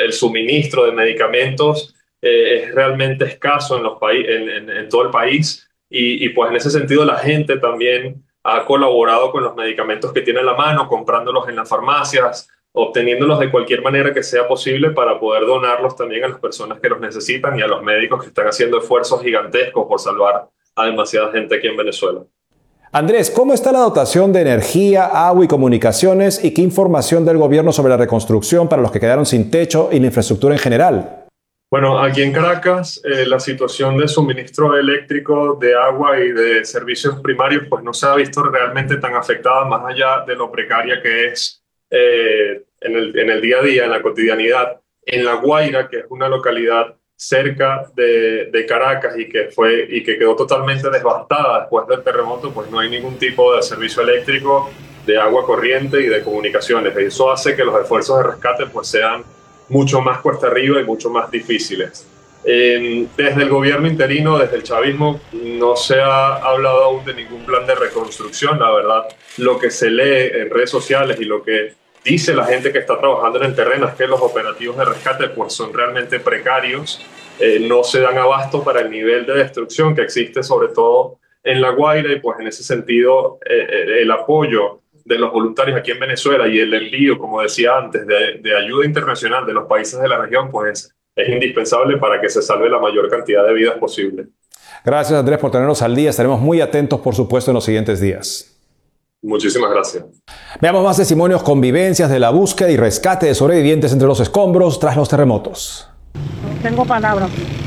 el suministro de medicamentos es realmente escaso en todo el país y pues en ese sentido la gente también ha colaborado con los medicamentos que tiene a la mano, comprándolos en las farmacias, obteniéndolos de cualquier manera que sea posible para poder donarlos también a las personas que los necesitan y a los médicos que están haciendo esfuerzos gigantescos por salvar a demasiada gente aquí en Venezuela. Andrés, ¿cómo está la dotación de energía, agua y comunicaciones y qué información del gobierno sobre la reconstrucción para los que quedaron sin techo y la infraestructura en general? Bueno, aquí en Caracas la situación de suministro eléctrico, de agua y de servicios primarios pues no se ha visto realmente tan afectada más allá de lo precaria que es en el día a día, en la cotidianidad. En La Guaira, que es una localidad cerca de Caracas y que quedó totalmente devastada después del terremoto, pues no hay ningún tipo de servicio eléctrico, de agua corriente y de comunicaciones. Y eso hace que los esfuerzos de rescate pues sean mucho más cuesta arriba y mucho más difíciles. Desde el gobierno interino, desde el chavismo, no se ha hablado aún de ningún plan de reconstrucción. La verdad, lo que se lee en redes sociales y lo que dice la gente que está trabajando en el terreno es que los operativos de rescate pues, son realmente precarios, no se dan abasto para el nivel de destrucción que existe sobre todo en La Guaira y pues en ese sentido el apoyo de los voluntarios aquí en Venezuela y el envío, como decía antes, de ayuda internacional de los países de la región pues es indispensable para que se salve la mayor cantidad de vidas posible. Gracias, Andrés, por tenernos al día. Estaremos muy atentos, por supuesto, en los siguientes días. Muchísimas gracias. Veamos más testimonios con vivencias de la búsqueda y rescate de sobrevivientes entre los escombros tras los terremotos. No tengo palabras.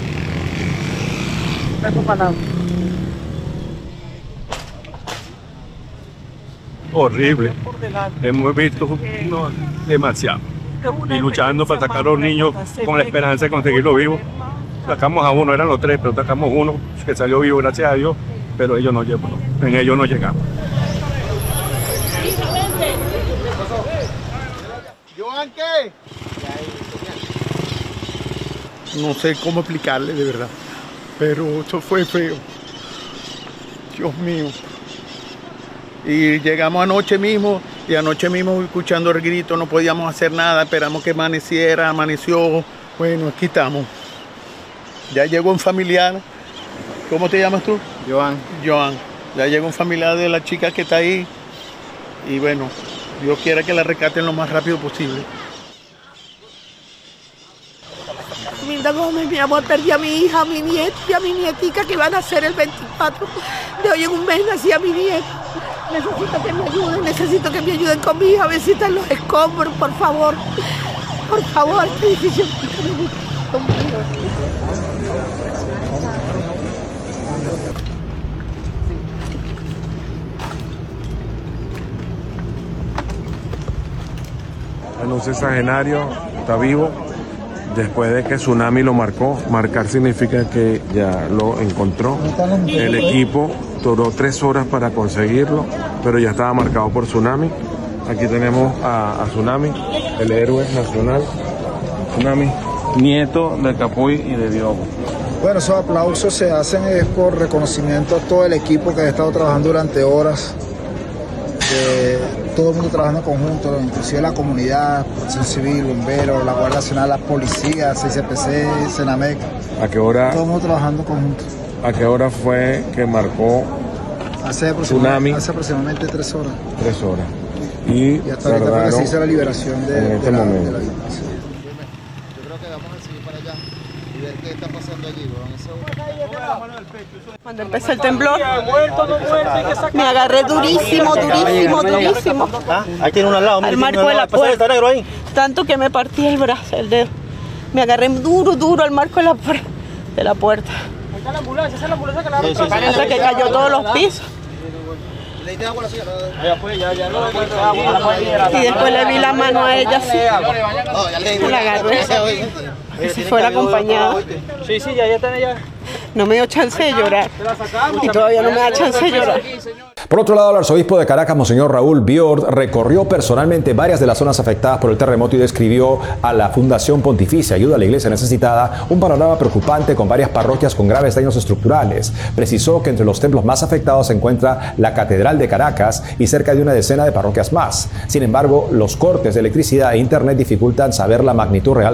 No tengo palabras. Horrible. Hemos visto demasiado. Y luchando para sacar a los niños con la esperanza de conseguirlo vivo. Sacamos a uno, eran los tres, pero sacamos uno que salió vivo, gracias a Dios, pero ellos no llegamos. En ellos no llegamos. ¿Joan qué? No sé cómo explicarle de verdad, pero eso fue feo. Dios mío. Y llegamos anoche mismo, y anoche mismo escuchando el grito, no podíamos hacer nada, esperamos que amaneciera, amaneció. Bueno, aquí estamos. Ya llegó un familiar. ¿Cómo te llamas tú? Joan. Joan. Ya llegó un familiar de la chica que está ahí. Y bueno, Dios quiera que la rescaten lo más rápido posible. Milda Gómez, mi amor, perdí a mi hija, a mi nieta y a mi nietica que van a nacer el 24 de hoy en un mes. Nací a mi nieta. Necesito que me ayuden con mi hija a visitar los escombros, por favor. Por favor, este edificio. Un sexagenario está vivo después de que Tsunami lo marcó. Marcar significa que ya lo encontró. El equipo duró 3 horas para conseguirlo, pero ya estaba marcado por Tsunami. Aquí tenemos a Tsunami, el héroe nacional. Tsunami, nieto de Capuy y de Diogo. Bueno, esos aplausos se hacen es por reconocimiento a todo el equipo que ha estado trabajando durante horas. Todo el mundo trabajando en conjunto, inclusive la comunidad, Protección Civil, bomberos, la Guardia Nacional, la policía, CCPC, Senamec. ¿A qué hora? Todo el mundo trabajando en conjunto. ¿A qué hora fue que marcó Tsunami? Hace aproximadamente 3 horas. 3 horas. Y hasta ahorita creo que se hizo la liberación de este momento. De la víctima. Sí. Yo creo que vamos a seguir para allá y ver qué está pasando allí. Cuando empezó el temblor, me agarré durísimo. Ahí tiene uno al lado. Al marco de la puerta. Tanto que me partí el brazo, el dedo. Me agarré duro al marco de la puerta. Ahí está la ambulancia, esa es la ambulancia que la han Hasta que cayó todos los pisos. Y después le vi la mano a ella así. La agarré. Que si fuera acompañada. Sí, ya está ella. No me dio chance de llorar. Y todavía no me da chance de llorar. Por otro lado, el arzobispo de Caracas, Monseñor Raúl Biord, recorrió personalmente varias de las zonas afectadas por el terremoto y describió a la Fundación Pontificia Ayuda a la Iglesia Necesitada un panorama preocupante con varias parroquias con graves daños estructurales. Precisó que entre los templos más afectados se encuentra la Catedral de Caracas y cerca de una decena de parroquias más. Sin embargo, los cortes de electricidad e internet dificultan saber la magnitud real